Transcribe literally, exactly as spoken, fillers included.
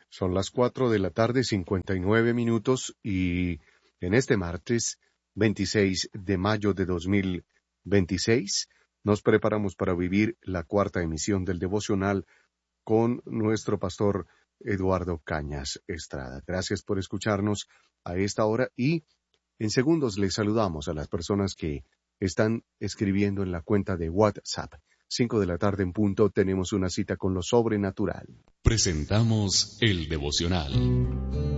Son las cuatro de la tarde, cincuenta y nueve minutos, y en este martes veintiséis de mayo de dos mil veintiséis nos preparamos para vivir la cuarta emisión del devocional con nuestro pastor Eduardo Cañas Estrada. Gracias por escucharnos a esta hora y en segundos les saludamos a las personas que están escribiendo en la cuenta de WhatsApp. Cinco de la tarde en punto tenemos una cita con lo sobrenatural. Presentamos el devocional.